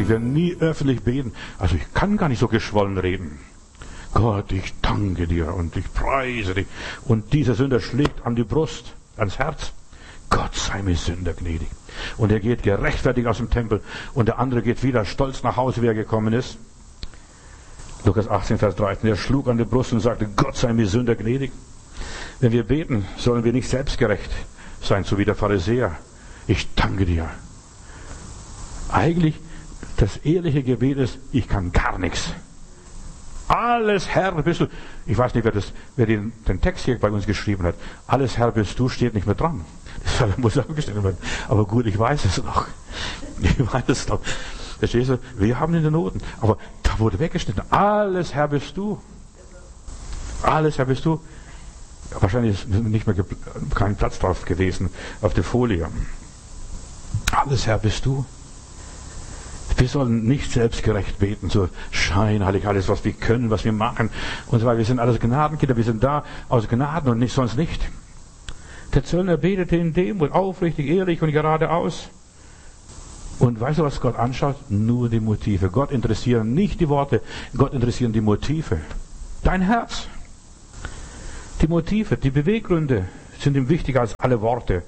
Ich werde nie öffentlich beten. Also ich kann gar nicht so geschwollen reden. Gott, ich danke dir und ich preise dich. Und dieser Sünder schlägt an die Brust, ans Herz. Gott sei mir Sünder gnädig. Und er geht gerechtfertigt aus dem Tempel. Und der andere geht wieder stolz nach Hause, wie er gekommen ist. Lukas 18, Vers 13. Er schlug an die Brust und sagte, Gott sei mir Sünder gnädig. Wenn wir beten, sollen wir nicht selbstgerecht sein, so wie der Pharisäer. Ich danke dir. Eigentlich, das ehrliche Gebet ist, ich kann gar nichts. Alles Herr bist du. Ich weiß nicht, wer den Text hier bei uns geschrieben hat. Alles Herr bist du, steht nicht mehr dran. Das muss abgestellt werden. Aber gut, ich weiß es noch. Ich weiß es noch. Verstehst du? Wir haben in den Noten. Aber da wurde weggeschnitten. Alles Herr bist du. Alles Herr bist du. Wahrscheinlich ist nicht mehr kein Platz drauf gewesen auf der Folie. Alles Herr bist du. Wir sollen nicht selbstgerecht beten, so scheinheilig alles, was wir können, was wir machen und so weiter. Wir sind alles Gnadenkinder, wir sind da aus Gnaden und nicht sonst nicht. Der Zöllner betete in Demut, aufrichtig, ehrlich und geradeaus. Und weißt du, was Gott anschaut? Nur die Motive. Gott interessieren nicht die Worte, Gott interessieren die Motive. Dein Herz. Die Motive, die Beweggründe sind ihm wichtiger als alle Worte.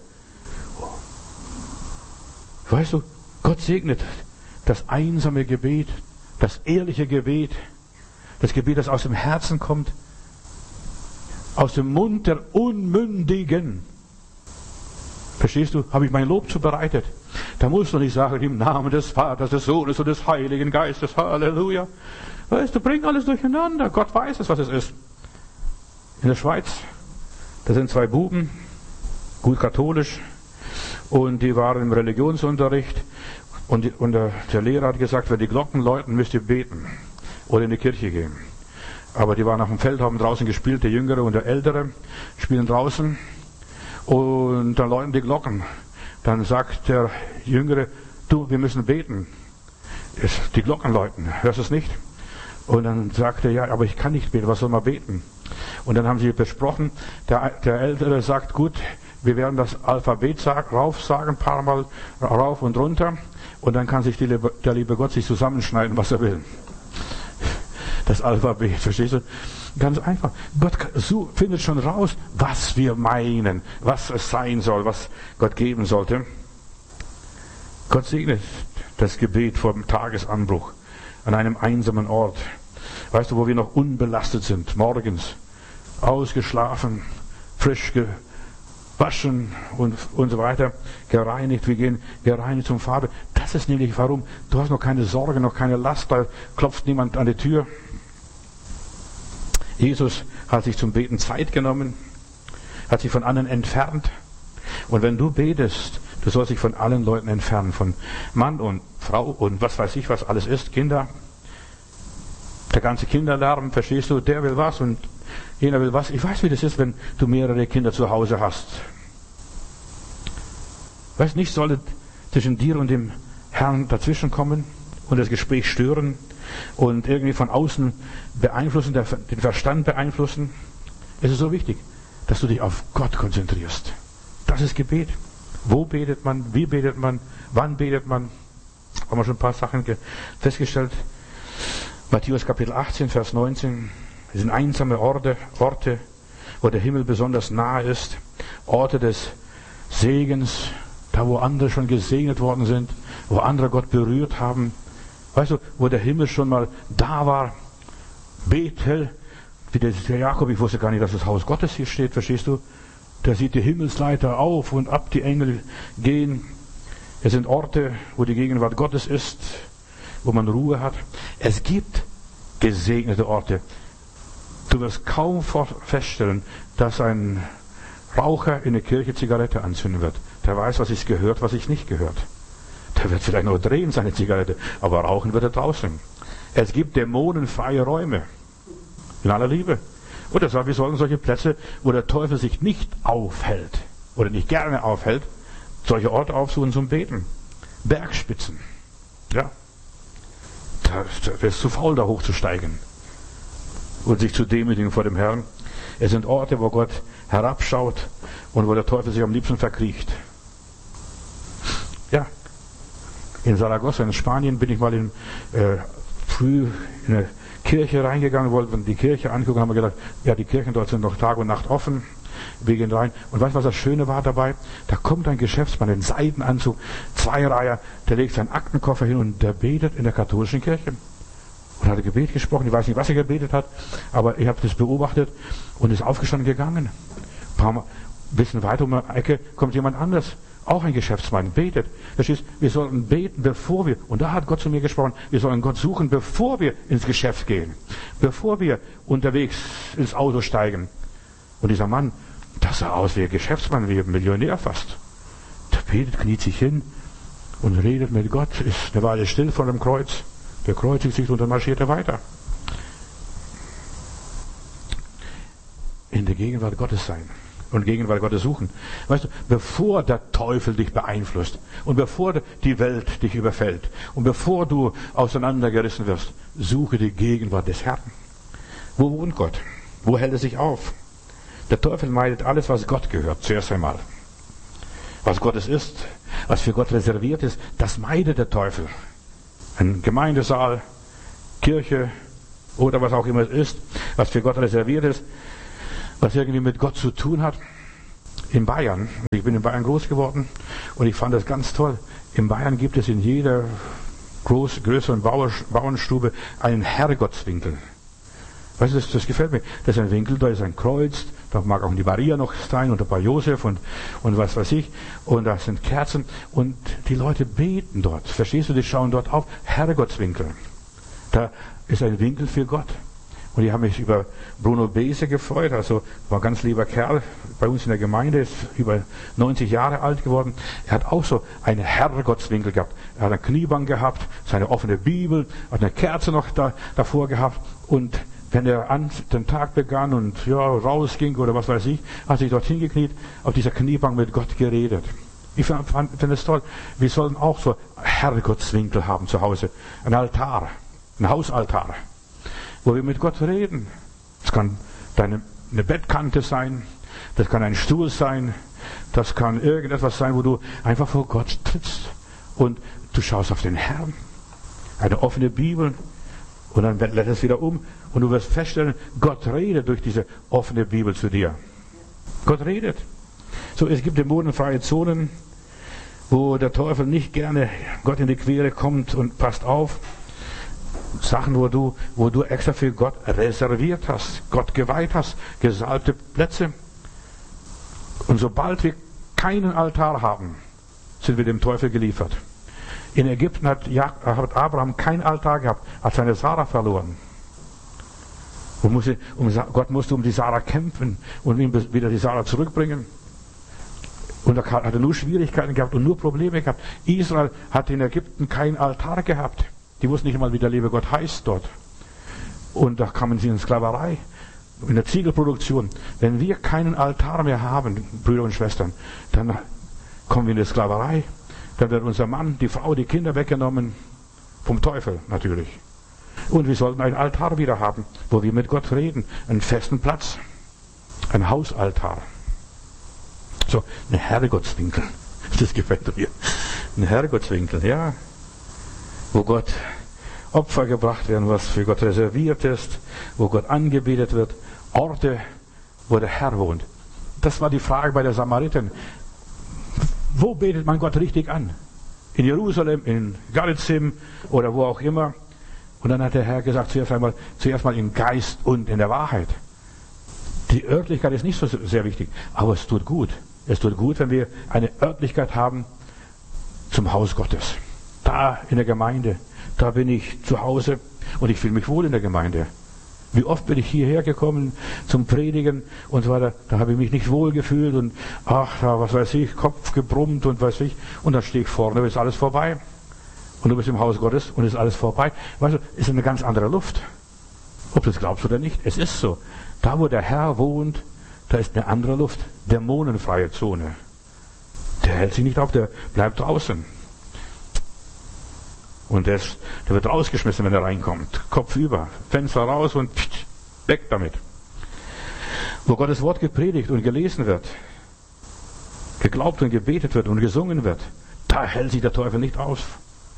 Weißt du, Gott segnet das einsame Gebet, das ehrliche Gebet, das Gebet, das aus dem Herzen kommt, aus dem Mund der Unmündigen. Verstehst du? Habe ich mein Lob zubereitet? Da musst du nicht sagen, im Namen des Vaters, des Sohnes und des Heiligen Geistes, Halleluja. Weißt du, bring alles durcheinander. Gott weiß es, was es ist. In der Schweiz, da sind zwei Buben, gut katholisch, und die waren im Religionsunterricht. Und der Lehrer hat gesagt, wenn die Glocken läuten, müsst ihr beten oder in die Kirche gehen. Aber die waren auf dem Feld, haben draußen gespielt, der Jüngere und der Ältere spielen draußen. Und dann läuten die Glocken. Dann sagt der Jüngere, du, wir müssen beten. Die Glocken läuten, hörst du es nicht? Und dann sagt er, ja, aber ich kann nicht beten, was soll man beten? Und dann haben sie besprochen, der Ältere sagt, gut, wir werden das Alphabet raufsagen, ein paar Mal rauf und runter. Und dann kann sich der liebe Gott sich zusammenschneiden, was er will. Das Alphabet, verstehst du? Ganz einfach. Gott findet schon raus, was wir meinen, was es sein soll, was Gott geben sollte. Gott segnet das Gebet vor dem Tagesanbruch an einem einsamen Ort. Weißt du, wo wir noch unbelastet sind, morgens, ausgeschlafen, frisch gewaschen und so weiter, gereinigt, wir gehen gereinigt zum Vater. Das ist nämlich warum, du hast noch keine Sorge, noch keine Last, da klopft niemand an die Tür. Jesus hat sich zum Beten Zeit genommen, hat sich von anderen entfernt. Und wenn du betest, du sollst dich von allen Leuten entfernen, von Mann und Frau und was weiß ich, was alles ist, Kinder. Der ganze Kinderlärm, verstehst du, der will was und jener will was. Ich weiß, wie das ist, wenn du mehrere Kinder zu Hause hast. Weißt, nichts soll zwischen dir und dem Herrn dazwischen kommen und das Gespräch stören und irgendwie von außen beeinflussen, den Verstand beeinflussen. Es ist so wichtig, dass du dich auf Gott konzentrierst. Das ist Gebet. Wo betet man? Wie betet man? Wann betet man? Haben wir schon ein paar Sachen festgestellt. Matthäus Kapitel 18, Vers 19. Es sind einsame Orte, wo der Himmel besonders nahe ist. Orte des Segens, da wo andere schon gesegnet worden sind, wo andere Gott berührt haben. Weißt du, wo der Himmel schon mal da war. Bethel, wie der Jakob, ich wusste gar nicht, dass das Haus Gottes hier steht, verstehst du? Der sieht die Himmelsleiter auf und ab, die Engel gehen. Es sind Orte, wo die Gegenwart Gottes ist, wo man Ruhe hat. Es gibt gesegnete Orte. Du wirst kaum feststellen, dass ein Raucher in der Kirche Zigarette anzünden wird. Der weiß, was ist gehört, was ist nicht gehört. Der wird vielleicht noch drehen, seine Zigarette, aber rauchen wird er draußen. Es gibt dämonenfreie Räume. In aller Liebe. Und deshalb, wir sollten solche Plätze, wo der Teufel sich nicht aufhält oder nicht gerne aufhält, solche Orte aufsuchen zum Beten. Bergspitzen. Ja. Da wirst du zu faul, da hochzusteigen und sich zu demütigen vor dem Herrn. Es sind Orte, wo Gott herabschaut und wo der Teufel sich am liebsten verkriecht. Ja. In Saragossa in Spanien bin ich mal früh in eine Kirche reingegangen, wollten die Kirche angucken, haben wir gedacht, ja, die Kirchen dort sind noch Tag und Nacht offen. Wir gehen rein. Und weißt du, was das Schöne war dabei? Da kommt ein Geschäftsmann in Seidenanzug, Zweireiher, der legt seinen Aktenkoffer hin und der betet in der katholischen Kirche. Und hat ein Gebet gesprochen. Ich weiß nicht, was er gebetet hat, aber ich habe das beobachtet und ist aufgestanden gegangen. Ein paar Mal, ein bisschen weiter um die Ecke kommt jemand anderes. Auch ein Geschäftsmann betet. Das ist, wir sollten beten, bevor wir, und da hat Gott zu mir gesprochen, wir sollen Gott suchen, bevor wir ins Geschäft gehen. Bevor wir unterwegs ins Auto steigen. Und dieser Mann, das sah aus wie ein Geschäftsmann, wie ein Millionär fast. Der betet, kniet sich hin und redet mit Gott, ist eine Weile still vor dem Kreuz. Der kreuzigt sich und dann marschiert er weiter. In der Gegenwart Gottes sein. Und Gegenwart Gottes suchen. Weißt du, bevor der Teufel dich beeinflusst und bevor die Welt dich überfällt und bevor du auseinandergerissen wirst, suche die Gegenwart des Herrn. Wo wohnt Gott? Wo hält er sich auf? Der Teufel meidet alles, was Gott gehört, zuerst einmal. Was Gottes ist, was für Gott reserviert ist, das meidet der Teufel. Ein Gemeindesaal, Kirche oder was auch immer es ist, was für Gott reserviert ist, was irgendwie mit Gott zu tun hat. In Bayern, ich bin in Bayern groß geworden und ich fand das ganz toll. In Bayern gibt es in jeder größeren Bauernstube einen Herrgottswinkel. Weißt du, das gefällt mir. Das ist ein Winkel, da ist ein Kreuz, da mag auch die Maria noch sein und ein paar Josef und was weiß ich. Und da sind Kerzen und die Leute beten dort. Verstehst du, die schauen dort auf. Herrgottswinkel. Da ist ein Winkel für Gott. Und ich habe mich über Bruno Bese gefreut, also war ein ganz lieber Kerl bei uns in der Gemeinde, ist über 90 Jahre alt geworden. Er hat auch so einen Herrgottswinkel gehabt. Er hat eine Kniebank gehabt, seine offene Bibel, hat eine Kerze noch davor gehabt. Und wenn er an den Tag begann und ja, rausging oder was weiß ich, hat sich dorthin gekniet, auf dieser Kniebank mit Gott geredet. Ich finde es toll. Wir sollten auch so Herrgottswinkel haben zu Hause. Ein Altar, ein Hausaltar, wo wir mit Gott reden. Das kann eine Bettkante sein, das kann ein Stuhl sein, das kann irgendetwas sein, wo du einfach vor Gott trittst und du schaust auf den Herrn. Eine offene Bibel und dann blättert es wieder um und du wirst feststellen, Gott redet durch diese offene Bibel zu dir. Gott redet. So, es gibt dämonenfreie Zonen, wo der Teufel nicht gerne Gott in die Quere kommt und passt auf. Sachen, wo du extra für Gott reserviert hast, Gott geweiht hast, gesalbte Plätze. Und sobald wir keinen Altar haben, sind wir dem Teufel geliefert. In Ägypten hat Abraham kein Altar gehabt, hat seine Sarah verloren. Gott musste um die Sarah kämpfen und ihm wieder die Sarah zurückbringen. Und da hat er nur Schwierigkeiten gehabt und nur Probleme gehabt. Israel hat in Ägypten keinen Altar gehabt. Die wussten nicht mal, wie der liebe Gott heißt dort. Und da kamen sie in Sklaverei, in der Ziegelproduktion. Wenn wir keinen Altar mehr haben, Brüder und Schwestern, dann kommen wir in die Sklaverei. Dann wird unser Mann, die Frau, die Kinder weggenommen. Vom Teufel natürlich. Und wir sollten einen Altar wieder haben, wo wir mit Gott reden. Einen festen Platz. Ein Hausaltar. So, ein Herrgottswinkel. Das gefällt mir. Ein Herrgottswinkel, ja. Wo Gott Opfer gebracht werden, was für Gott reserviert ist, wo Gott angebetet wird, Orte, wo der Herr wohnt. Das war die Frage bei der Samaritin. Wo betet man Gott richtig an? In Jerusalem, in Garizim oder wo auch immer. Und dann hat der Herr gesagt, zuerst mal im Geist und in der Wahrheit. Die Örtlichkeit ist nicht so sehr wichtig, aber es tut gut. Es tut gut, wenn wir eine Örtlichkeit haben zum Haus Gottes. Da in der Gemeinde, da bin ich zu Hause und ich fühle mich wohl in der Gemeinde. Wie oft bin ich hierher gekommen zum Predigen und so weiter, da habe ich mich nicht wohl gefühlt und was weiß ich, Kopf gebrummt und weiß ich, und dann stehe ich vorne, ist alles vorbei. Und du bist im Haus Gottes und ist alles vorbei. Weißt du, ist eine ganz andere Luft. Ob du es glaubst oder nicht, es ist so. Da, wo der Herr wohnt, da ist eine andere Luft, dämonenfreie Zone. Der hält sich nicht auf, der bleibt draußen. Und der wird rausgeschmissen, wenn er reinkommt. Kopf über, Fenster raus und weg damit. Wo Gottes Wort gepredigt und gelesen wird, geglaubt und gebetet wird und gesungen wird, da hält sich der Teufel nicht auf.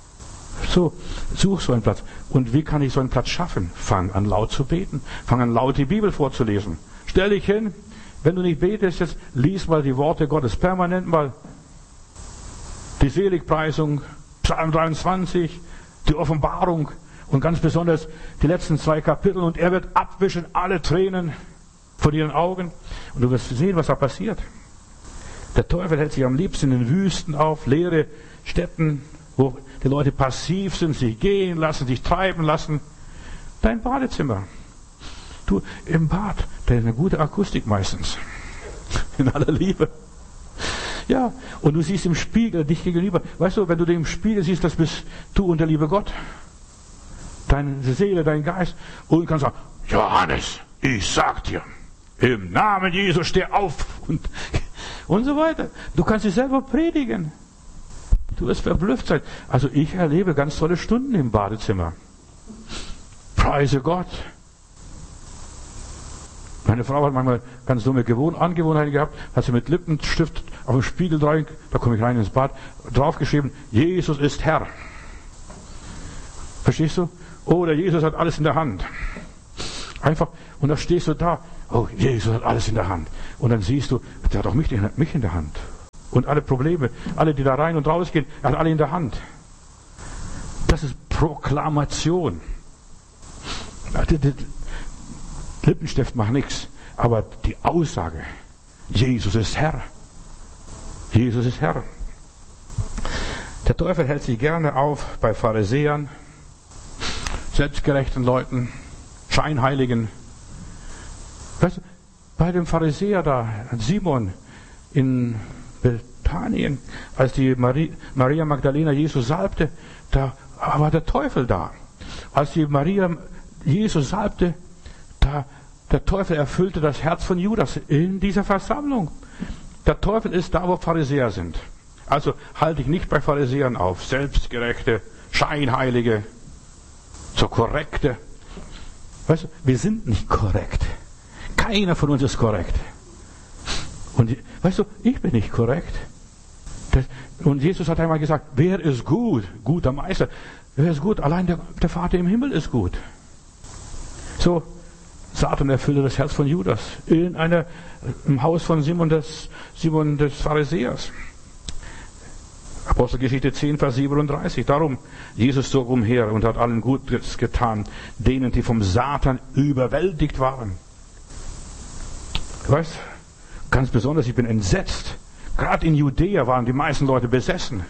So, such so einen Platz. Und wie kann ich so einen Platz schaffen? Fang an laut zu beten. Fang an laut die Bibel vorzulesen. Stell dich hin. Wenn du nicht betest, jetzt lies mal die Worte Gottes permanent mal. Die Seligpreisung, Psalm 23, die Offenbarung und ganz besonders die letzten 2 Kapitel. Und er wird abwischen alle Tränen von ihren Augen. Und du wirst sehen, was da passiert. Der Teufel hält sich am liebsten in Wüsten auf, leere Städten, wo die Leute passiv sind, sich gehen lassen, sich treiben lassen. Dein Badezimmer. Du, im Bad, da ist eine gute Akustik meistens. In aller Liebe. Ja, und du siehst im Spiegel dich gegenüber. Weißt du, wenn du dich im Spiegel siehst, das bist du und der liebe Gott. Deine Seele, dein Geist. Und du kannst sagen, Johannes, ich sag dir, im Namen Jesu steh auf. Und so weiter. Du kannst dich selber predigen. Du wirst verblüfft sein. Also ich erlebe ganz tolle Stunden im Badezimmer. Preise Gott. Meine Frau hat manchmal ganz dumme Angewohnheiten gehabt, hat sie mit Lippenstift auf dem Spiegel rein, da komme ich rein ins Bad, draufgeschrieben, Jesus ist Herr. Verstehst du? Oh, der Jesus hat alles in der Hand. Einfach, und da stehst du da, oh, Jesus hat alles in der Hand. Und dann siehst du, der hat auch mich in der Hand. Und alle Probleme, alle, die da rein und raus gehen, er hat alle in der Hand. Das ist Proklamation. Lippenstift macht nichts, aber die Aussage, Jesus ist Herr. Jesus ist Herr. Der Teufel hält sich gerne auf bei Pharisäern, selbstgerechten Leuten, Scheinheiligen. Weißt du, bei dem Pharisäer da, Simon in Bethanien, als die Maria Magdalena Jesus salbte, da war der Teufel da. Als die Maria Jesus salbte, der Teufel erfüllte das Herz von Judas in dieser Versammlung. Der Teufel ist da, wo Pharisäer sind. Also halte dich nicht bei Pharisäern auf. Selbstgerechte, Scheinheilige, so korrekte. Weißt du, wir sind nicht korrekt. Keiner von uns ist korrekt. Und weißt du, ich bin nicht korrekt. Und Jesus hat einmal gesagt, wer ist gut? Guter Meister. Wer ist gut? Allein der Vater im Himmel ist gut. So, Satan erfüllte das Herz von Judas im Haus von Simon des Pharisäers. Apostelgeschichte 10, Vers 37. Darum, Jesus zog umher und hat allen Gutes getan, denen, die vom Satan überwältigt waren. Du weißt, ganz besonders, ich bin entsetzt. Gerade in Judäa waren die meisten Leute besessen.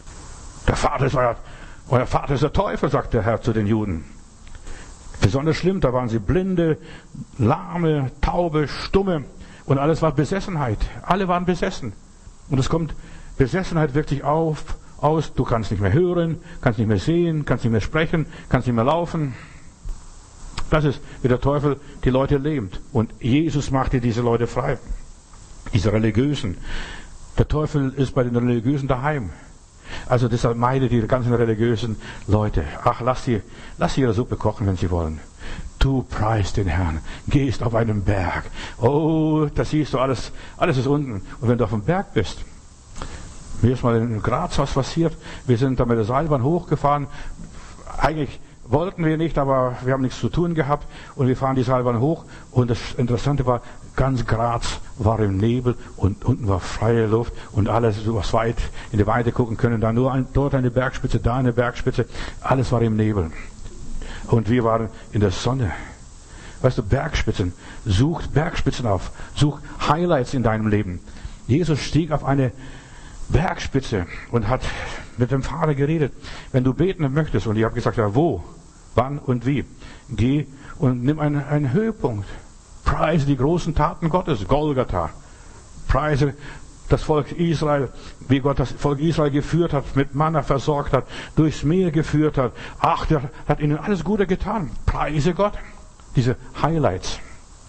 Euer Vater ist der Teufel, sagt der Herr zu den Juden. Besonders schlimm, da waren sie Blinde, Lahme, Taube, Stumme und alles war Besessenheit. Alle waren besessen. Und Besessenheit wirkt sich aus, du kannst nicht mehr hören, kannst nicht mehr sehen, kannst nicht mehr sprechen, kannst nicht mehr laufen. Das ist, wie der Teufel die Leute lähmt. Und Jesus machte diese Leute frei. Diese Religiösen. Der Teufel ist bei den Religiösen daheim. Also deshalb meide die ganzen religiösen Leute. Ach, lass sie ihre Suppe kochen, wenn sie wollen. Du preist den Herrn, gehst auf einen Berg. Oh, da siehst du alles ist unten. Und wenn du auf dem Berg bist, mir ist mal in Graz was passiert. Wir sind da mit der Seilbahn hochgefahren. Eigentlich wollten wir nicht, aber wir haben nichts zu tun gehabt. Und wir fahren die Seilbahn hoch. Und das Interessante war, ganz Graz war im Nebel und unten war freie Luft und alles, du hast weit in die Weite gucken können, da nur dort eine Bergspitze, da eine Bergspitze, alles war im Nebel. Und wir waren in der Sonne. Weißt du, Bergspitzen, such Bergspitzen auf, such Highlights in deinem Leben. Jesus stieg auf eine Bergspitze und hat mit dem Vater geredet. Wenn du beten möchtest, und ich habe gesagt, ja, wo, wann und wie, geh und nimm einen Höhepunkt. Preise die großen Taten Gottes, Golgatha. Preise das Volk Israel, wie Gott das Volk Israel geführt hat, mit Manna versorgt hat, durchs Meer geführt hat. Ach, der hat ihnen alles Gute getan. Preise Gott. Diese Highlights.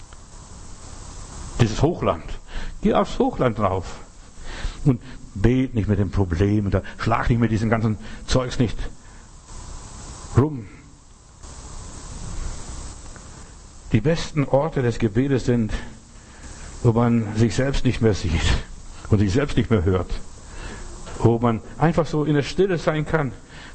Dieses Hochland. Geh aufs Hochland rauf. Und bet nicht mit den Problemen, schlag nicht mit diesem ganzen Zeugs nicht rum. Die besten Orte des Gebetes sind, wo man sich selbst nicht mehr sieht und sich selbst nicht mehr hört. Wo man einfach so in der Stille sein kann,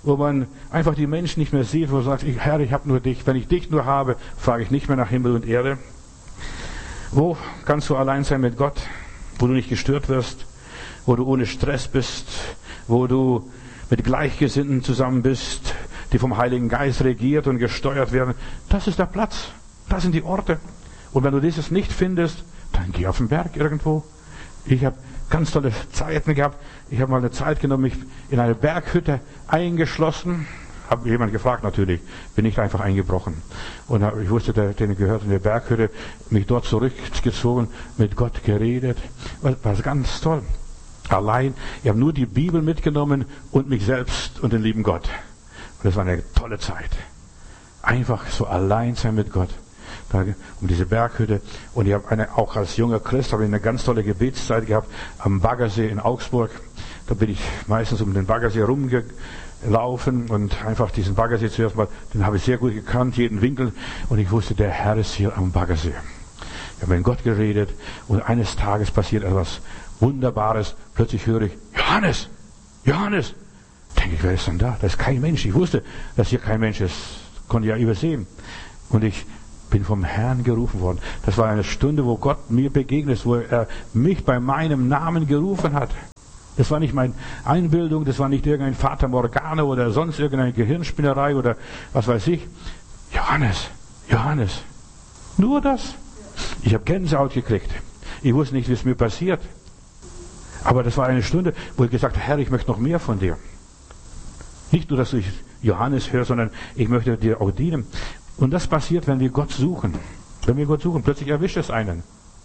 wo man einfach die Menschen nicht mehr sieht, wo man sagt, Herr, ich habe nur dich. Wenn ich dich nur habe, frage ich nicht mehr nach Himmel und Erde. Wo kannst du allein sein mit Gott, wo du nicht gestört wirst, wo du ohne Stress bist, wo du mit Gleichgesinnten zusammen bist, die vom Heiligen Geist regiert und gesteuert werden? Das ist der Platz, das sind die Orte. Und wenn du dieses nicht findest, dann geh auf den Berg irgendwo. Ich habe ganz tolle Zeiten gehabt. Ich habe mal eine Zeit genommen, mich in eine Berghütte eingeschlossen. Habe jemand gefragt natürlich, bin nicht einfach eingebrochen. Und ich wusste, denen gehört in der Berghütte, mich dort zurückgezogen, mit Gott geredet. War ganz toll. Allein, ich habe nur die Bibel mitgenommen und mich selbst und den lieben Gott. Und das war eine tolle Zeit. Einfach so allein sein mit Gott. Um diese Berghütte. Und ich habe auch als junger Christ habe ich eine ganz tolle Gebetszeit gehabt am Baggersee in Augsburg. Da bin ich meistens um den Baggersee rumgelaufen und einfach diesen Baggersee zuerst mal, den habe ich sehr gut gekannt, jeden Winkel. Und ich wusste, der Herr ist hier am Baggersee. Ich habe mit Gott geredet und eines Tages passiert etwas Wunderbares. Plötzlich höre ich, Johannes, Johannes. Denke ich, wer ist denn da? Da ist kein Mensch. Ich wusste, dass hier kein Mensch ist. Konnte ja übersehen. Und ich bin vom Herrn gerufen worden. Das war eine Stunde, wo Gott mir begegnet ist, wo er mich bei meinem Namen gerufen hat. Das war nicht meine Einbildung, das war nicht irgendein Fata Morgana oder sonst irgendeine Gehirnspinnerei oder was weiß ich. Johannes, Johannes. Nur das. Ich habe Gänsehaut gekriegt. Ich wusste nicht, wie es mir passiert. Aber das war eine Stunde, wo ich gesagt habe, Herr, ich möchte noch mehr von dir. Nicht nur, dass ich Johannes höre, sondern ich möchte dir auch dienen. Und das passiert, wenn wir Gott suchen. Wenn wir Gott suchen, plötzlich erwischt es einen.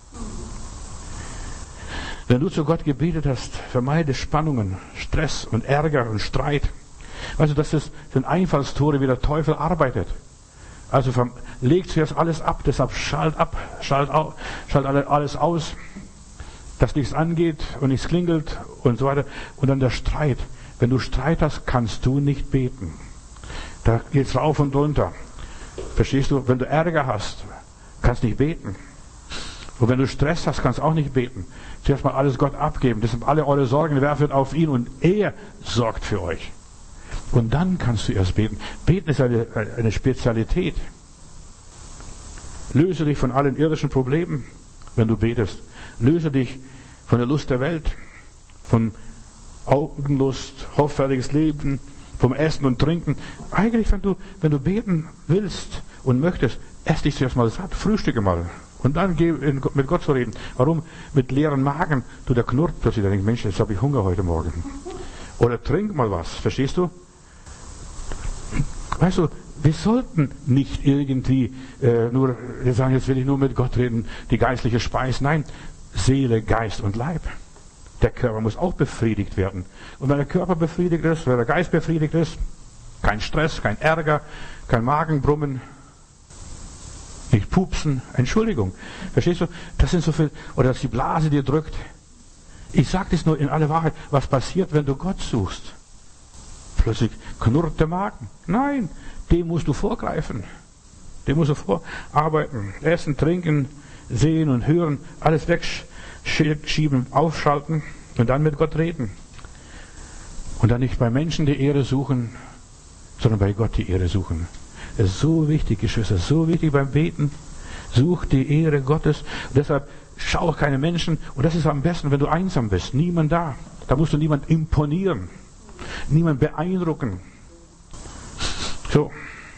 Wenn du zu Gott gebetet hast, vermeide Spannungen, Stress und Ärger und Streit. Also das sind Einfallstore, wie der Teufel arbeitet. Also leg zuerst alles ab, deshalb schalt alles aus, dass nichts angeht und nichts klingelt und so weiter. Und dann der Streit. Wenn du Streit hast, kannst du nicht beten. Da geht's rauf und runter. Verstehst du? Wenn du Ärger hast, kannst nicht beten. Und wenn du Stress hast, kannst du auch nicht beten. Zuerst mal alles Gott abgeben. Deshalb alle eure Sorgen werfen auf ihn und er sorgt für euch. Und dann kannst du erst beten. Beten ist eine Spezialität. Löse dich von allen irdischen Problemen, wenn du betest. Löse dich von der Lust der Welt, von Augenlust, hoffärtiges Leben, vom Essen und Trinken. Eigentlich, wenn du beten willst und möchtest, ess dich zuerst mal satt, frühstücke mal. Und dann geh mit Gott zu reden. Warum? Mit leeren Magen. Der knurrt plötzlich, der denkt, Mensch, jetzt habe ich Hunger heute Morgen. Oder trink mal was, verstehst du? Weißt du, wir sollten nicht irgendwie nur sagen, jetzt will ich nur mit Gott reden, die geistliche Speise. Nein, Seele, Geist und Leib. Der Körper muss auch befriedigt werden. Und wenn der Körper befriedigt ist, wenn der Geist befriedigt ist, kein Stress, kein Ärger, kein Magenbrummen, nicht pupsen, Entschuldigung. Verstehst du? Das sind so viel, oder dass die Blase dir drückt. Ich sage das nur in aller Wahrheit, was passiert, wenn du Gott suchst. Plötzlich knurrt der Magen. Nein, dem musst du vorgreifen. Dem musst du vorarbeiten. Essen, trinken, sehen und hören, alles wegschieben, aufschalten und dann mit Gott reden. Und dann nicht bei Menschen die Ehre suchen, sondern bei Gott die Ehre suchen. Das ist so wichtig, Geschwister, so wichtig beim Beten. Such die Ehre Gottes. Und deshalb schau keine Menschen. Und das ist am besten, wenn du einsam bist. Niemand da. Da musst du niemand imponieren. Niemand beeindrucken. So.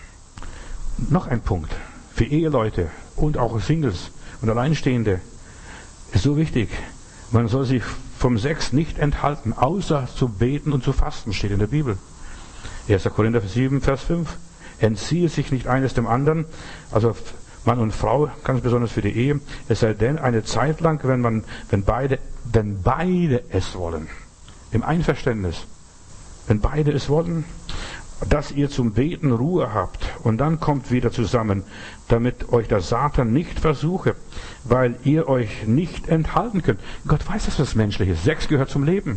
Noch ein Punkt. Für Eheleute und auch Singles und Alleinstehende ist so wichtig. Man soll sich vom Sex nicht enthalten, außer zu beten und zu fasten, steht in der Bibel. 1. Korinther 7, Vers 5. Entziehe sich nicht eines dem anderen, also Mann und Frau, ganz besonders für die Ehe, es sei denn eine Zeit lang, wenn beide es wollen, im Einverständnis, wenn beide es wollen, dass ihr zum Beten Ruhe habt und dann kommt wieder zusammen, damit euch der Satan nicht versuche, weil ihr euch nicht enthalten könnt. Gott weiß, dass das menschlich ist. Sex gehört zum Leben.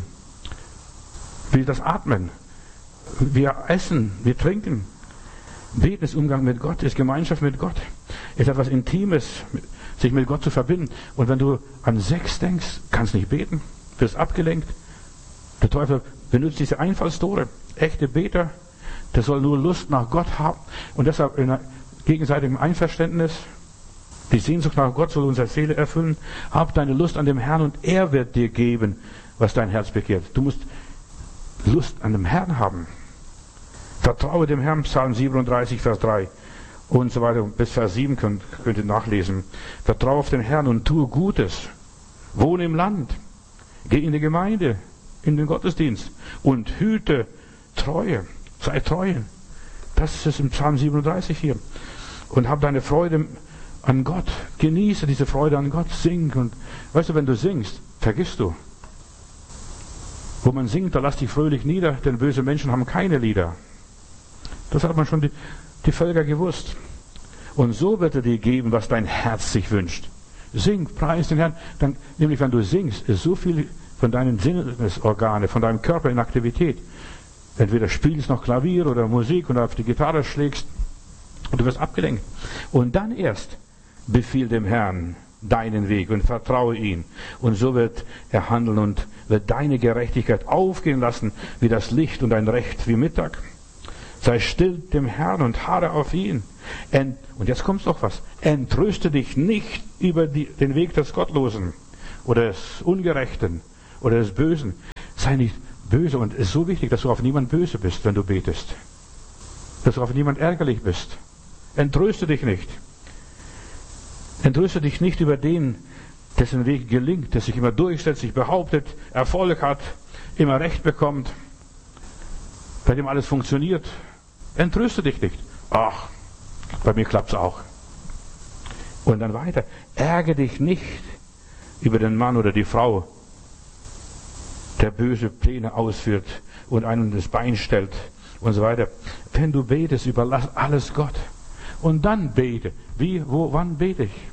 Wie das Atmen. Wir essen, wir trinken. Beten ist Umgang mit Gott, ist Gemeinschaft mit Gott. Ist etwas Intimes, sich mit Gott zu verbinden. Und wenn du an Sex denkst, kannst nicht beten, wirst abgelenkt. Der Teufel benutzt diese Einfallstore. Echte Beter Der soll nur Lust nach Gott haben und deshalb in gegenseitigem Einverständnis. Die Sehnsucht nach Gott soll unsere Seele erfüllen. Hab deine Lust an dem Herrn und er wird dir geben, was dein Herz begehrt. Du musst Lust an dem Herrn haben. Vertraue dem Herrn, Psalm 37, Vers 3 und so weiter. Bis Vers 7 könnt ihr nachlesen. Vertraue auf den Herrn und tue Gutes. Wohne im Land. Geh in die Gemeinde, in den Gottesdienst und hüte Treue. Sei treu. Das ist es im Psalm 37 hier. Und hab deine Freude an Gott. Genieße diese Freude an Gott. Sing. Und weißt du, wenn du singst, vergisst du. Wo man singt, da lass dich fröhlich nieder, denn böse Menschen haben keine Lieder. Das hat man schon die Völker gewusst. Und so wird er dir geben, was dein Herz sich wünscht. Sing, preis den Herrn. Dann, nämlich wenn du singst, ist so viel von deinen Sinnesorganen, von deinem Körper in Aktivität. Entweder spielst noch Klavier oder Musik oder auf die Gitarre schlägst und du wirst abgelenkt. Und dann erst befiehl dem Herrn deinen Weg und vertraue ihn. Und so wird er handeln und wird deine Gerechtigkeit aufgehen lassen wie das Licht und dein Recht wie Mittag. Sei still dem Herrn und harre auf ihn. Und jetzt kommt noch was. Entrüste dich nicht über den Weg des Gottlosen oder des Ungerechten oder des Bösen. Sei nicht böse. Und es ist so wichtig, dass du auf niemand böse bist, wenn du betest. Dass du auf niemand ärgerlich bist. Entrüste dich nicht. Entrüste dich nicht über den, dessen Weg gelingt, der sich immer durchsetzt, sich behauptet, Erfolg hat, immer Recht bekommt, bei dem alles funktioniert. Entrüste dich nicht. Ach, bei mir klappt's auch. Und dann weiter. Ärgere dich nicht über den Mann oder die Frau, der böse Pläne ausführt und einem das Bein stellt und so weiter. Wenn du betest, überlass alles Gott. Und dann bete. Wie, wo, wann bete ich?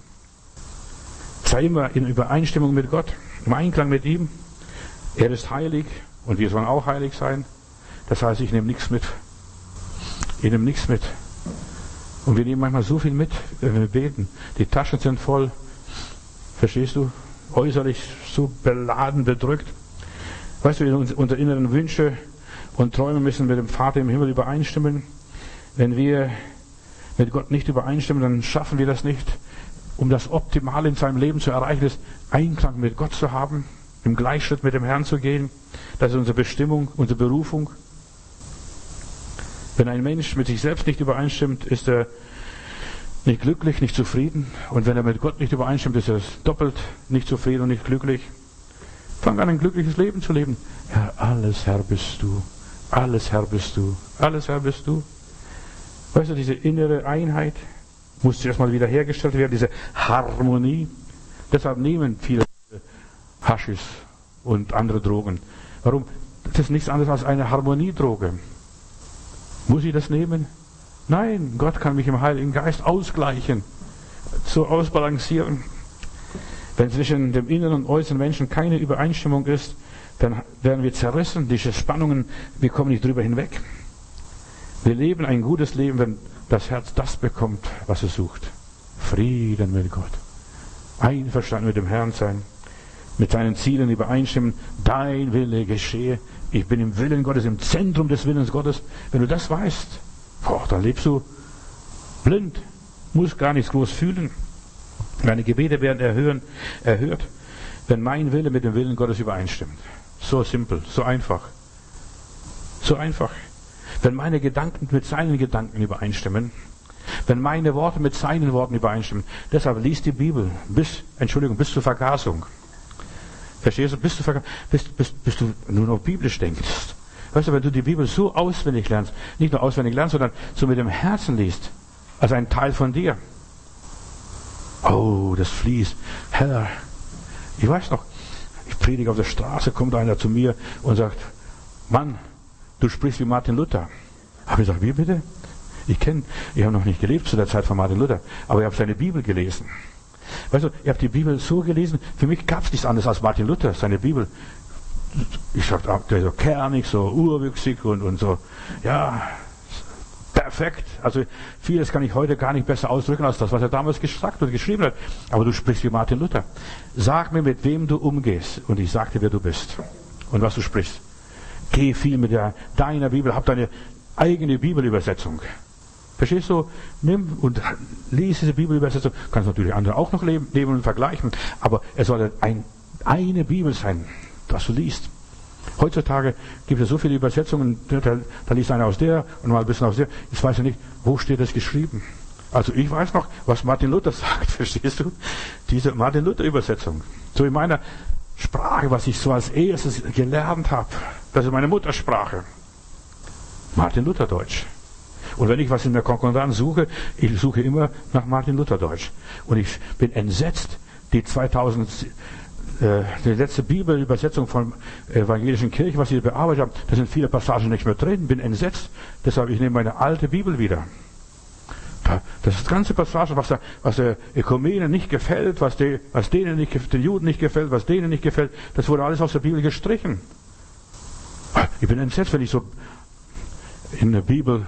Sei immer in Übereinstimmung mit Gott, im Einklang mit ihm. Er ist heilig und wir sollen auch heilig sein. Das heißt, ich nehme nichts mit. Ich nehme nichts mit. Und wir nehmen manchmal so viel mit, wenn wir beten. Die Taschen sind voll. Verstehst du? Äußerlich so beladen, bedrückt. Weißt du, unsere inneren Wünsche und Träume müssen mit dem Vater im Himmel übereinstimmen. Wenn wir mit Gott nicht übereinstimmen, dann schaffen wir das nicht. Um das Optimale in seinem Leben zu erreichen, ist Einklang mit Gott zu haben, im Gleichschritt mit dem Herrn zu gehen. Das ist unsere Bestimmung, unsere Berufung. Wenn ein Mensch mit sich selbst nicht übereinstimmt, ist er nicht glücklich, nicht zufrieden. Und wenn er mit Gott nicht übereinstimmt, ist er doppelt nicht zufrieden und nicht glücklich. Fang an, ein glückliches Leben zu leben. Herr, alles Herr bist du. Alles Herr bist du. Alles Herr bist du. Weißt du, diese innere Einheit muss erstmal wieder hergestellt werden, diese Harmonie. Deshalb nehmen viele Haschis und andere Drogen. Warum? Das ist nichts anderes als eine Harmoniedroge. Muss ich das nehmen? Nein, Gott kann mich im Heiligen Geist ausgleichen, so ausbalancieren. Wenn zwischen dem inneren und äußeren Menschen keine Übereinstimmung ist, dann werden wir zerrissen, diese Spannungen, wir kommen nicht drüber hinweg. Wir leben ein gutes Leben, wenn das Herz das bekommt, was es sucht. Frieden mit Gott. Einverstanden mit dem Herrn sein. Mit seinen Zielen übereinstimmen. Dein Wille geschehe. Ich bin im Willen Gottes, im Zentrum des Willens Gottes. Wenn du das weißt, dann lebst du blind. Musst gar nichts groß fühlen. Deine Gebete werden erhört, wenn mein Wille mit dem Willen Gottes übereinstimmt. So simpel, so einfach. So einfach. Wenn meine Gedanken mit seinen Gedanken übereinstimmen, wenn meine Worte mit seinen Worten übereinstimmen. Deshalb lies die Bibel bis zur Vergasung. Verstehst du? Bis du nur noch biblisch denkst. Weißt du, wenn du die Bibel so auswendig lernst, nicht nur auswendig lernst, sondern so mit dem Herzen liest, als ein Teil von dir. Oh, das fließt. Herr, ich weiß noch, ich predige auf der Straße, kommt einer zu mir und sagt, Mann, du sprichst wie Martin Luther. Habe ich gesagt, wie bitte? Ich habe noch nicht gelebt zu der Zeit von Martin Luther, aber ich habe seine Bibel gelesen. Weißt du, ich habe die Bibel so gelesen, für mich gab es nichts anderes als Martin Luther, seine Bibel. Ich sagte, der ist so kernig, so urwüchsig und so, ja, perfekt. Also vieles kann ich heute gar nicht besser ausdrücken als das, was er damals gesagt und geschrieben hat. Aber du sprichst wie Martin Luther. Sag mir, mit wem du umgehst und ich sag dir, wer du bist und was du sprichst. Geh viel mit deiner Bibel, hab deine eigene Bibelübersetzung. Verstehst du? Nimm und lies diese Bibelübersetzung. Kannst natürlich andere auch noch nehmen und vergleichen. Aber es soll eine Bibel sein, was du liest. Heutzutage gibt es so viele Übersetzungen, da liest einer aus der und mal ein bisschen aus der. Jetzt weiß ich nicht, wo steht das geschrieben. Also ich weiß noch, was Martin Luther sagt, verstehst du? Diese Martin Luther Übersetzung. So in meiner Sprache, was ich so als erstes gelernt habe. Das ist meine Muttersprache. Martin Luther Deutsch. Und wenn ich was in der Konkordanz suche, ich suche immer nach Martin Luther Deutsch. Und ich bin entsetzt, die letzte Bibelübersetzung von evangelischen Kirche, was sie bearbeitet haben, da sind viele Passagen nicht mehr drin, bin entsetzt. Deshalb, ich nehme meine alte Bibel wieder. Das ist ganze Passage, was der Ökumenen nicht gefällt, was denen nicht gefällt, den Juden nicht gefällt, was denen nicht gefällt, das wurde alles aus der Bibel gestrichen. Ich bin entsetzt, wenn ich so in der Bibel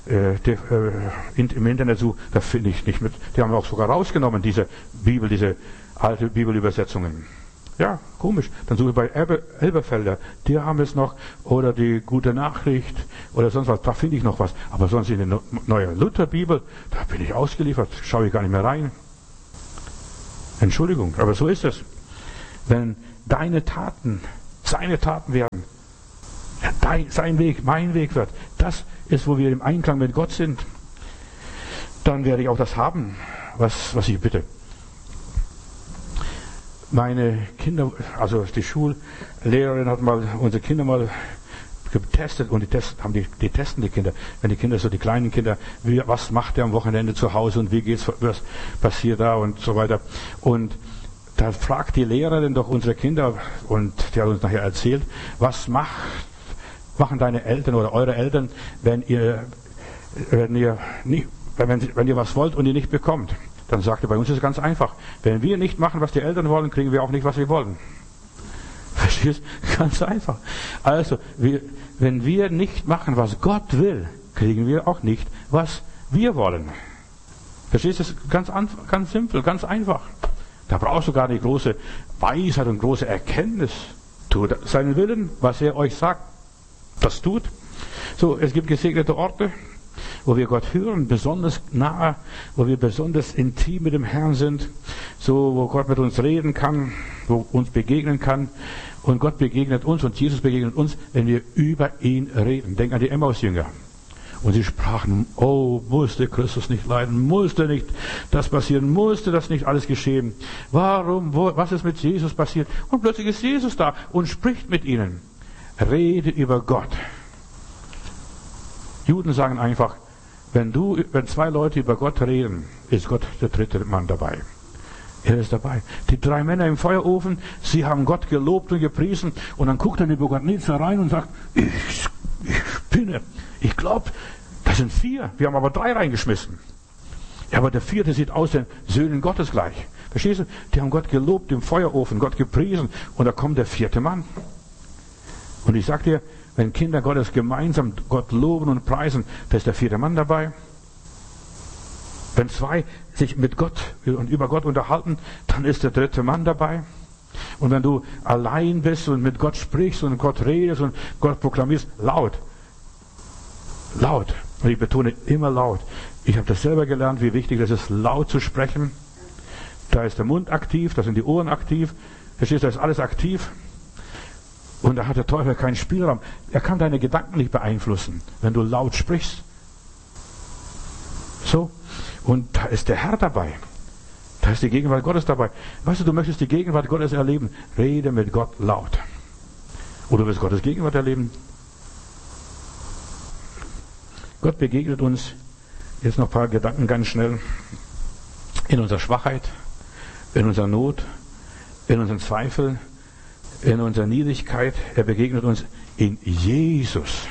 im Internet suche, da finde ich nicht mit. Die haben wir auch sogar rausgenommen, diese alte Bibelübersetzungen. Ja, komisch. Dann suche ich bei Elberfelder, die haben es noch, oder die Gute Nachricht, oder sonst was, da finde ich noch was. Aber sonst in der neuen Lutherbibel, da bin ich ausgeliefert, schaue ich gar nicht mehr rein. Entschuldigung, aber so ist es. Wenn deine Taten seine Taten werden, sein Weg, mein Weg wird, das ist, wo wir im Einklang mit Gott sind, dann werde ich auch das haben, was ich bitte. Meine Kinder, also die Schullehrerin hat mal unsere Kinder mal getestet und die testen die Kinder. Wenn die Kinder, so die kleinen Kinder, was macht der am Wochenende zu Hause und was passiert da und so weiter. Und da fragt die Lehrerin doch unsere Kinder, und die hat uns nachher erzählt, was machen deine Eltern oder eure Eltern, wenn ihr was wollt und ihr nicht bekommt. Dann sagte bei uns ist es ganz einfach. Wenn wir nicht machen, was die Eltern wollen, kriegen wir auch nicht, was wir wollen. Verstehst du? Ganz einfach. Also, wenn wir nicht machen, was Gott will, kriegen wir auch nicht, was wir wollen. Verstehst du? Das ist ganz simpel, ganz einfach. Da brauchst du gar nicht große Weisheit und große Erkenntnis. Tut seinen Willen, was er euch sagt, das tut. So, es gibt gesegnete Orte, wo wir Gott hören, besonders nahe, wo wir besonders intim mit dem Herrn sind, so wo Gott mit uns reden kann, wo uns begegnen kann. Und Gott begegnet uns und Jesus begegnet uns, wenn wir über ihn reden. Denk an die Emmaus-Jünger. Und sie sprachen, oh, musste Christus nicht leiden, musste nicht das passieren, musste das nicht alles geschehen. Was ist mit Jesus passiert? Und plötzlich ist Jesus da und spricht mit ihnen. Rede über Gott. Juden sagen einfach, wenn zwei Leute über Gott reden, ist Gott der dritte Mann dabei. Er ist dabei. Die 3 Männer im Feuerofen, sie haben Gott gelobt und gepriesen, und dann guckt der Nebukadnezar rein und sagt, ich spinne. Ich glaube, das sind 4. Wir haben aber 3 reingeschmissen. Ja, aber der 4. sieht aus den Söhnen Gottes gleich. Verstehst du? Die haben Gott gelobt im Feuerofen, Gott gepriesen, und da kommt der 4. Mann. Und ich sag dir, wenn Kinder Gottes gemeinsam Gott loben und preisen, da ist der 4. Mann dabei. Wenn 2 sich mit Gott und über Gott unterhalten, dann ist der 3. Mann dabei. Und wenn du allein bist und mit Gott sprichst und Gott redest und Gott proklamierst, laut. Laut. Und ich betone immer laut. Ich habe das selber gelernt, wie wichtig es ist, laut zu sprechen. Da ist der Mund aktiv, da sind die Ohren aktiv. Verstehst du, da ist alles aktiv. Und da hat der Teufel keinen Spielraum. Er kann deine Gedanken nicht beeinflussen, wenn du laut sprichst. So. Und da ist der Herr dabei. Da ist die Gegenwart Gottes dabei. Weißt du möchtest die Gegenwart Gottes erleben. Rede mit Gott laut. Oder du willst Gottes Gegenwart erleben. Gott begegnet uns, jetzt noch ein paar Gedanken ganz schnell, in unserer Schwachheit, in unserer Not, in unseren Zweifeln, in unserer Niedrigkeit. Er begegnet uns in Jesus.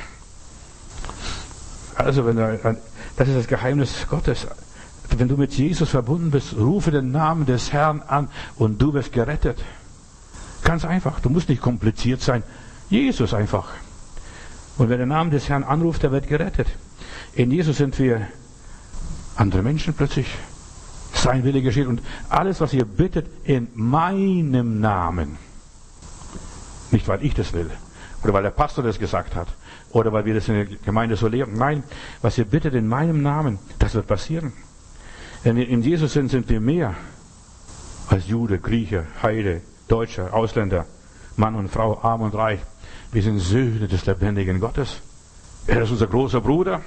Also, das ist das Geheimnis Gottes. Wenn du mit Jesus verbunden bist, rufe den Namen des Herrn an und du wirst gerettet. Ganz einfach. Du musst nicht kompliziert sein. Jesus einfach. Und wer den Namen des Herrn anruft, der wird gerettet. In Jesus sind wir andere Menschen plötzlich. Sein Wille geschieht. Und alles, was ihr bittet, in meinem Namen. Nicht, weil ich das will oder weil der Pastor das gesagt hat, oder weil wir das in der Gemeinde so lehren. Nein, was ihr bittet in meinem Namen, das wird passieren. Wenn wir in Jesus sind, sind wir mehr als Jude, Grieche, Heide, Deutscher, Ausländer, Mann und Frau, arm und reich. Wir sind Söhne des lebendigen Gottes. Er ist unser großer Bruder.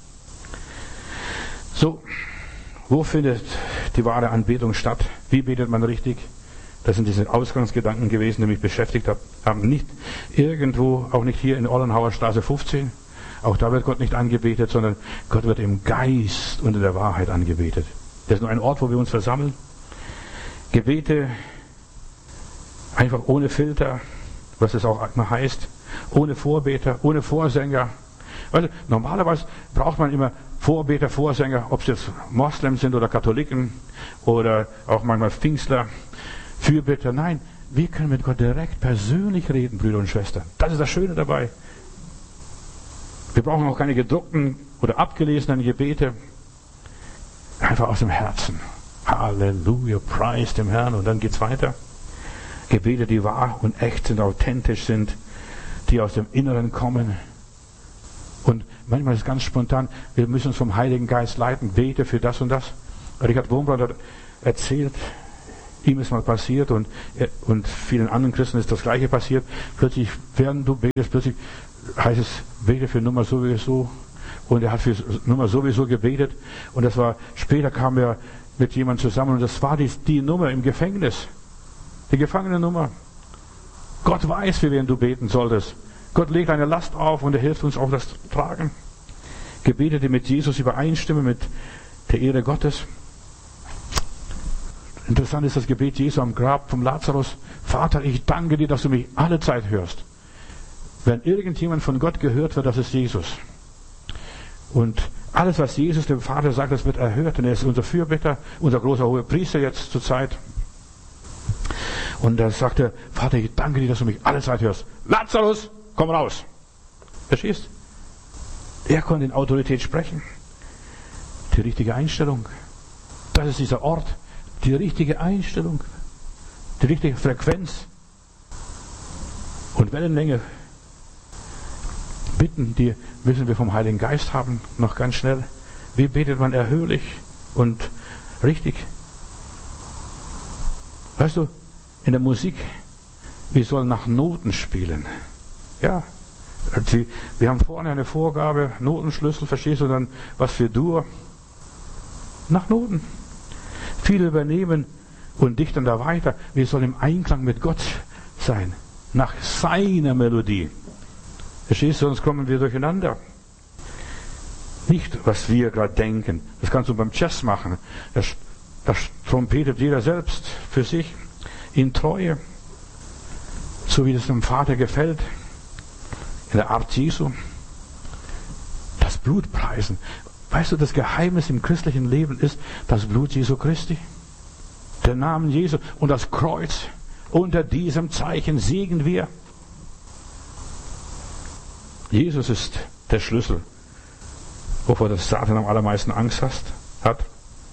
So, wo findet die wahre Anbetung statt? Wie betet man richtig? Das sind diese Ausgangsgedanken gewesen, die mich beschäftigt haben. Nicht irgendwo, auch nicht hier in Ollenhauer Straße 15. Auch da wird Gott nicht angebetet, sondern Gott wird im Geist und in der Wahrheit angebetet. Das ist nur ein Ort, wo wir uns versammeln. Gebete einfach ohne Filter, was es auch immer heißt, ohne Vorbeter, ohne Vorsänger. Also normalerweise braucht man immer Vorbeter, Vorsänger, ob es jetzt Moslems sind oder Katholiken oder auch manchmal Pfingstler, Fürbitter. Nein, wir können mit Gott direkt persönlich reden, Brüder und Schwestern. Das ist das Schöne dabei. Wir brauchen auch keine gedruckten oder abgelesenen Gebete. Einfach aus dem Herzen. Halleluja, preis dem Herrn. Und dann geht's weiter. Gebete, die wahr und echt sind, authentisch sind, die aus dem Inneren kommen. Und manchmal ist es ganz spontan, wir müssen uns vom Heiligen Geist leiten, bete für das und das. Richard Wurmbrand hat erzählt, ihm ist mal passiert und vielen anderen Christen ist das Gleiche passiert. Plötzlich, während du betest, plötzlich heißt es, bete für Nummer sowieso. Und er hat für Nummer sowieso gebetet. Und das war, später kam er mit jemandem zusammen und das war die Nummer im Gefängnis. Die Gefangenennummer. Gott weiß, für wen du beten solltest. Gott legt eine Last auf und er hilft uns auch das Tragen. Gebete, die mit Jesus übereinstimmen, mit der Ehre Gottes. Interessant ist das Gebet Jesu am Grab vom Lazarus. Vater, ich danke dir, dass du mich alle Zeit hörst. Wenn irgendjemand von Gott gehört wird, das ist Jesus. Und alles, was Jesus dem Vater sagt, das wird erhört. Und er ist unser Fürbitter, unser großer hoher Priester jetzt zur Zeit. Und da sagt er, Vater, ich danke dir, dass du mich alle Zeit hörst. Lazarus, komm raus. Verstehst? Er konnte in Autorität sprechen. Die richtige Einstellung. Das ist dieser Ort. Die richtige Einstellung. Die richtige Frequenz. Und Wellenlänge. Bitten, die müssen wir vom Heiligen Geist haben. Noch ganz schnell. Wie betet man erhörlich und richtig? Weißt du, in der Musik, wir sollen nach Noten spielen. Ja, wir haben vorne eine Vorgabe, Notenschlüssel, verstehst du dann, was für Dur? Nach Noten. Viele übernehmen und dichten da weiter. Wir sollen im Einklang mit Gott sein. Nach seiner Melodie. Verstehst du, sonst kommen wir durcheinander. Nicht, was wir gerade denken. Das kannst du beim Jazz machen. Das trompetet jeder selbst für sich. In Treue. So wie es dem Vater gefällt. In der Art Jesu. Das Blut preisen. Weißt du, das Geheimnis im christlichen Leben ist das Blut Jesu Christi. Der Name Jesu und das Kreuz. Unter diesem Zeichen siegen wir. Jesus ist der Schlüssel, wovor der Satan am allermeisten Angst hat.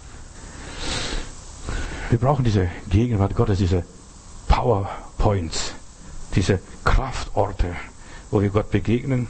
Wir brauchen diese Gegenwart Gottes, diese Powerpoints, diese Kraftorte, wo wir Gott begegnen.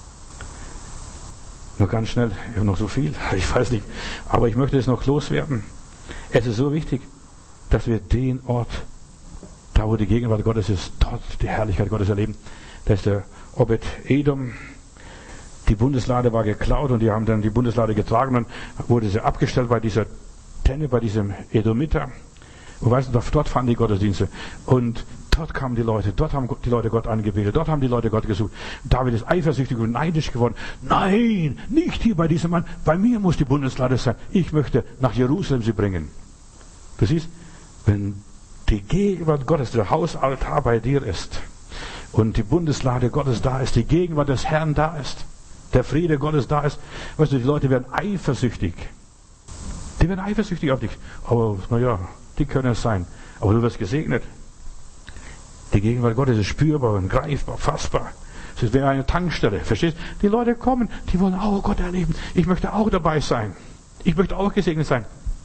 Nur ganz schnell, ich habe noch so viel, ich weiß nicht, aber ich möchte es noch loswerden. Es ist so wichtig, dass wir den Ort, da wo die Gegenwart Gottes ist, dort die Herrlichkeit Gottes erleben. Da ist der Obed-Edom. Die Bundeslade war geklaut und die haben dann die Bundeslade getragen. Dann wurde sie abgestellt bei dieser Tenne, bei diesem Edomiter. Und weißt du, dort fanden die Gottesdienste. Und dort kamen die Leute, dort haben die Leute Gott angebetet, dort haben die Leute Gott gesucht. David ist eifersüchtig und neidisch geworden. Nein, nicht hier bei diesem Mann. Bei mir muss die Bundeslade sein. Ich möchte nach Jerusalem sie bringen. Du siehst, wenn die Gegenwart Gottes, der Hausaltar bei dir ist, und die Bundeslade Gottes da ist, die Gegenwart des Herrn da ist, der Friede Gottes da ist, weißt du, die Leute werden eifersüchtig. Die werden eifersüchtig auf dich. Aber, naja, die können es sein. Aber du wirst gesegnet. Die Gegenwart Gottes ist spürbar und greifbar, fassbar. Es ist wie eine Tankstelle, verstehst du? Die Leute kommen, die wollen auch Gott erleben. Ich möchte auch dabei sein. Ich möchte auch gesegnet sein.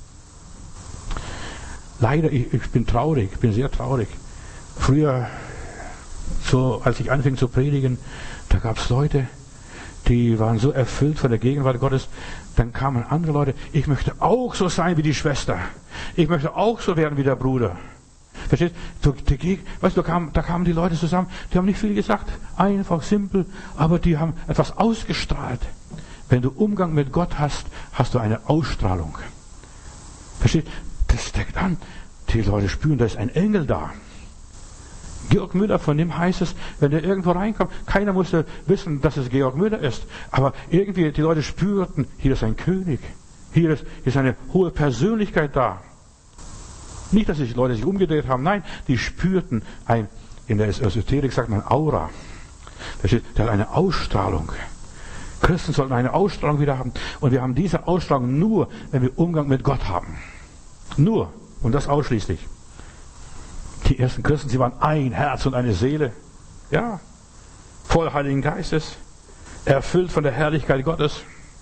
Leider, ich bin traurig, ich bin sehr traurig. Früher, so als ich anfing zu predigen, da gab es Leute, die waren so erfüllt von der Gegenwart Gottes. Dann kamen andere Leute, ich möchte auch so sein wie die Schwester. Ich möchte auch so werden wie der Bruder. Verstehst du? Weißt du, da kamen die Leute zusammen, die haben nicht viel gesagt, einfach, simpel, aber die haben etwas ausgestrahlt. Wenn du Umgang mit Gott hast, hast du eine Ausstrahlung. Verstehst du? Das steckt an. Die Leute spüren, da ist ein Engel da. Georg Müller, von dem heißt es, wenn der irgendwo reinkommt, keiner musste wissen, dass es Georg Müller ist. Aber irgendwie, die Leute spürten, hier ist ein König. Hier ist eine hohe Persönlichkeit da. Nicht, dass die Leute sich umgedreht haben, nein, die spürten in der Esoterik sagt man Aura. Der hat eine Ausstrahlung. Christen sollten eine Ausstrahlung wieder haben. Und wir haben diese Ausstrahlung nur, wenn wir Umgang mit Gott haben. Nur. Und das ausschließlich. Die ersten Christen, sie waren ein Herz und eine Seele. Ja. Voll Heiligen Geistes. Erfüllt von der Herrlichkeit Gottes.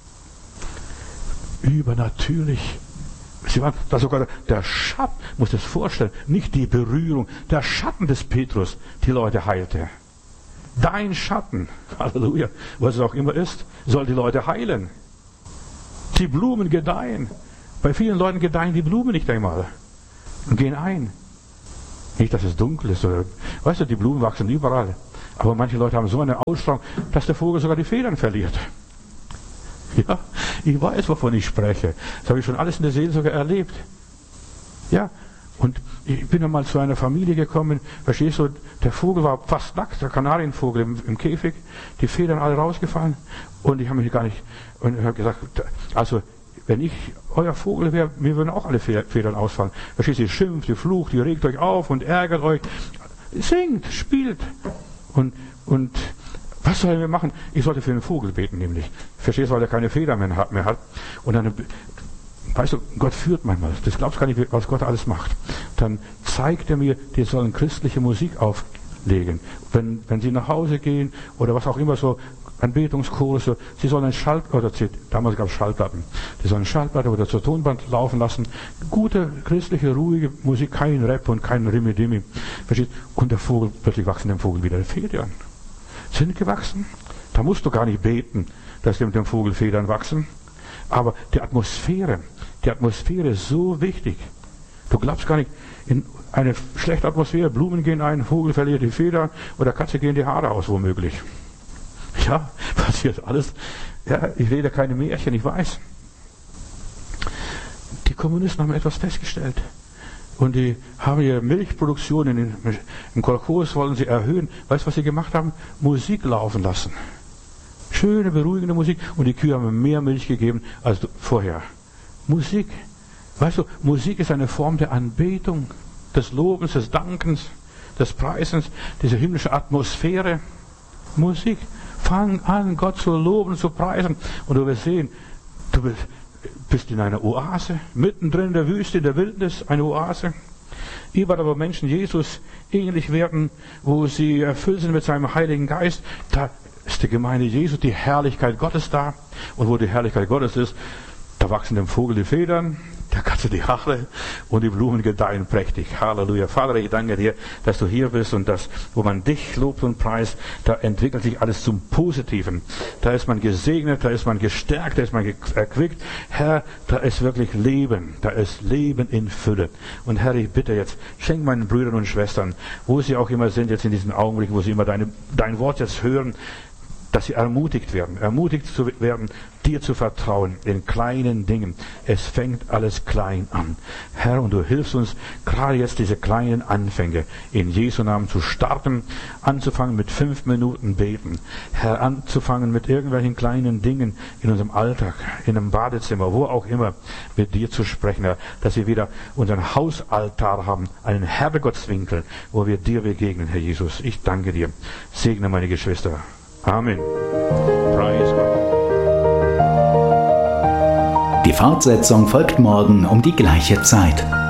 Übernatürlich. Sie waren da sogar der Schatten, muss das vorstellen, nicht die Berührung, der Schatten des Petrus die Leute heilte. Dein Schatten, Halleluja, was es auch immer ist, soll die Leute heilen. Die Blumen gedeihen. Bei vielen Leuten gedeihen die Blumen nicht einmal und gehen ein. Nicht, dass es dunkel ist. Oder, weißt du, die Blumen wachsen überall. Aber manche Leute haben so eine Ausstrahlung, dass der Vogel sogar die Federn verliert. Ja, ich weiß, wovon ich spreche. Das habe ich schon alles in der Seelsorge erlebt. Ja, und ich bin einmal zu einer Familie gekommen, verstehst du, der Vogel war fast nackt, der Kanarienvogel im Käfig, die Federn alle rausgefallen und ich habe mich gar nicht, und ich habe gesagt, also, wenn ich euer Vogel wäre, mir würden auch alle Federn ausfallen. Verstehst du, ihr schimpft, ihr flucht, ihr regt euch auf und ärgert euch, singt, spielt und was sollen wir machen? Ich sollte für den Vogel beten, nämlich. Verstehst du, weil er keine Federn mehr hat. Und dann, weißt du, Gott führt manchmal. Das glaubst gar nicht, was Gott alles macht. Dann zeigt er mir, die sollen christliche Musik auflegen. Wenn sie nach Hause gehen oder was auch immer so, Anbetungskurse, sie sollen damals gab es Schallplatten. Die sollen Schallplatte oder zur Tonband laufen lassen. Gute, christliche, ruhige Musik, kein Rap und kein Rimmi-Dimmi. Verstehst du? Und der Vogel, plötzlich wachsen dem Vogel wieder Federn. Sind gewachsen. Da musst du gar nicht beten, dass dem Vogel Federn wachsen. Aber die Atmosphäre ist so wichtig. Du glaubst gar nicht, in eine schlechte Atmosphäre, Blumen gehen ein, Vogel verliert die Federn oder Katze gehen die Haare aus, womöglich. Ja, passiert alles. Ja, ich rede keine Märchen, ich weiß. Die Kommunisten haben etwas festgestellt. Und die haben ihre Milchproduktion im Kolchos wollen sie erhöhen. Weißt du, was sie gemacht haben? Musik laufen lassen. Schöne, beruhigende Musik. Und die Kühe haben mehr Milch gegeben als vorher. Musik. Weißt du, Musik ist eine Form der Anbetung, des Lobens, des Dankens, des Preisens, diese himmlische Atmosphäre. Musik. Fang an, Gott zu loben, zu preisen. Und du wirst sehen, du bist in einer Oase, mittendrin in der Wüste, in der Wildnis, eine Oase. Überall, wo Menschen Jesus ähnlich werden, wo sie erfüllt sind mit seinem Heiligen Geist, da ist die Gemeinde Jesu, die Herrlichkeit Gottes da. Und wo die Herrlichkeit Gottes ist, da wachsen dem Vogel die Federn, der Katze die Haare und die Blumen gedeihen prächtig. Halleluja. Vater, ich danke dir, dass du hier bist und dass, wo man dich lobt und preist, da entwickelt sich alles zum Positiven. Da ist man gesegnet, da ist man gestärkt, da ist man erquickt. Herr, da ist wirklich Leben, da ist Leben in Fülle. Und Herr, ich bitte jetzt, schenk meinen Brüdern und Schwestern, wo sie auch immer sind, jetzt in diesem Augenblick, wo sie immer dein Wort jetzt hören, dass sie ermutigt zu werden, dir zu vertrauen in kleinen Dingen. Es fängt alles klein an. Herr, und du hilfst uns, gerade jetzt diese kleinen Anfänge in Jesu Namen zu starten, anzufangen mit 5 Minuten beten. Herr, anzufangen mit irgendwelchen kleinen Dingen in unserem Alltag, in einem Badezimmer, wo auch immer, mit dir zu sprechen, Herr, dass wir wieder unseren Hausaltar haben, einen Herrgottswinkel, wo wir dir begegnen, Herr Jesus. Ich danke dir. Segne meine Geschwister. Amen. Preis Gott. Die Fortsetzung folgt morgen um die gleiche Zeit.